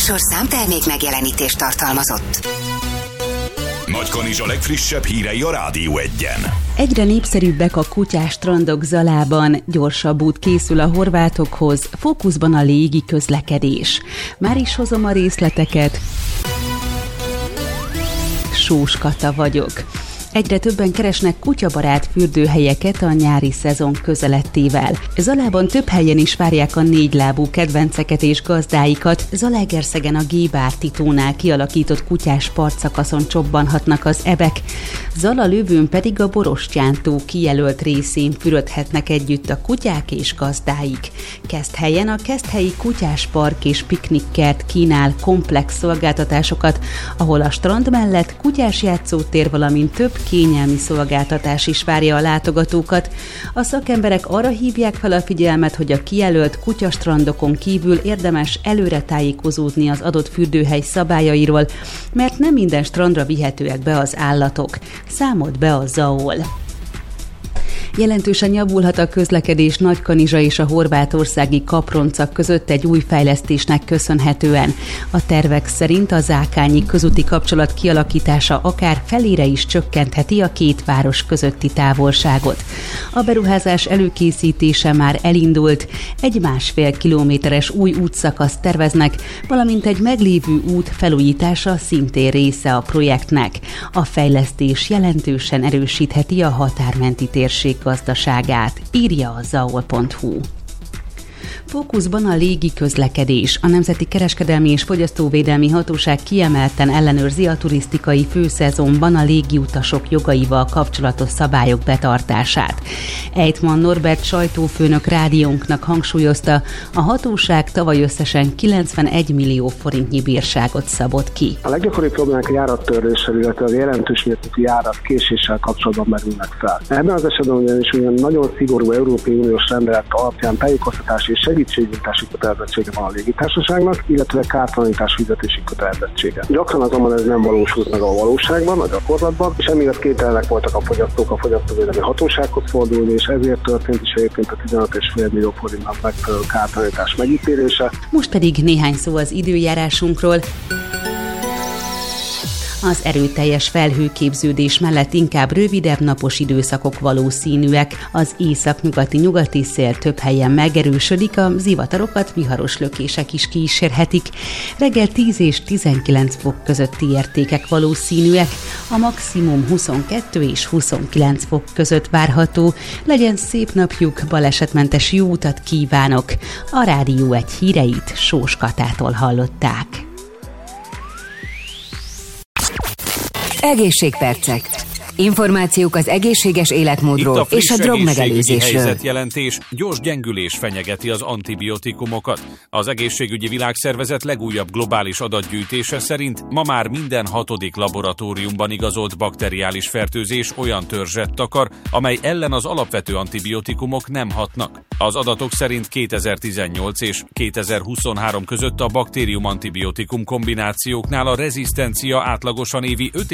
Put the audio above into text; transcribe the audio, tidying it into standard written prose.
műsor számtermék megjelenítést tartalmazott. Nagykanizs a legfrissebb hírei a Rádió Egyen. Egyre népszerűbbek a kutyás strandok Zalában, gyorsabb út készül a horvátokhoz, fókuszban a légi közlekedés. Már is hozom a részleteket. Sós Kata vagyok. Egyre többen keresnek kutyabarát fürdőhelyeket a nyári szezon közelettével. Zalában több helyen is várják a négylábú kedvenceket és gazdáikat. Zalaegerszegen a G-Bár-Titónál kialakított kutyás partszakaszon csobbanhatnak az ebek. Zala-Lövőn pedig a Borostyán-tó kijelölt részén fürödhetnek együtt a kutyák és gazdáik. Keszthelyen a Keszthelyi Kutyás Park és Piknikkert kínál komplex szolgáltatásokat, ahol a strand mellett kutyás játszótér, valamint több kényelmi szolgáltatás is várja a látogatókat. A szakemberek arra hívják fel a figyelmet, hogy a kijelölt kutyastrandokon kívül érdemes előre tájékozódni az adott fürdőhely szabályairól, mert nem minden strandra vihetőek be az állatok. Számolt be a ZAOL. Jelentősen javulhat a közlekedés Nagykanizsa és a horvátországi Kaproncak között egy új fejlesztésnek köszönhetően. A tervek szerint a zákányi közúti kapcsolat kialakítása akár felére is csökkentheti a két város közötti távolságot. A beruházás előkészítése már elindult, egy 1,5 kilométeres új útszakaszt terveznek, valamint egy meglévő út felújítása szintén része a projektnek. A fejlesztés jelentősen erősítheti a határmenti térség gazdaságát, írja a zaol.hu. Fókuszban a légi közlekedés. A Nemzeti Kereskedelmi és Fogyasztóvédelmi Hatóság kiemelten ellenőrzi a turisztikai főszezonban a légiutasok jogaival kapcsolatos szabályok betartását. Ejtman Norbert sajtófőnök rádiónknak hangsúlyozta, a hatóság tavaly összesen 91 millió forintnyi bírságot szabott ki. A leggyakoribb problémák a járattörléssel, illetve a jelentős mértékű járatkéséssel kapcsolatban merülnek fel. Ebben az esetben ugyanis nagyon szigorú Európai Uniós rendelet alapján tájékoztatási és segítségnyújtási kötelezettsége van a légitársaságnak, illetve kártalanítás fizetési kötelezettsége. Gyakran azonban ez nem valósult meg a valóságban, a gyakorlatban, és emiatt képtelenek voltak a fogyasztók a fogyasztóvédelmi hatósághoz fordulni, és ezért történt is egyébként a 15,5 millió forintnak megfelelő kártalanítás megítélése. Most pedig néhány szó az időjárásunkról. Az erőteljes felhőképződés mellett inkább rövidebb napos időszakok valószínűek. Az északnyugati szél több helyen megerősödik, a zivatarokat viharos lökések is kísérhetik. Reggel 10 és 19 fok közötti értékek valószínűek, a maximum 22 és 29 fok között várható. Legyen szép napjuk, balesetmentes jó utat kívánok! A Rádió Egy híreit Sós Katától hallották. Egészségpercek. Információk az egészséges életmódról és a drogmegelőzésről. Helyzetjelentés, gyors gyengülés fenyegeti az antibiotikumokat. Az Egészségügyi Világszervezet legújabb globális adatgyűjtése szerint ma már minden 6. laboratóriumban igazolt bakteriális fertőzés olyan törzset takar, amely ellen az alapvető antibiotikumok nem hatnak. Az adatok szerint 2018 és 2023 között a baktérium-antibiotikum kombinációknál a rezisztencia átlagosan évi 5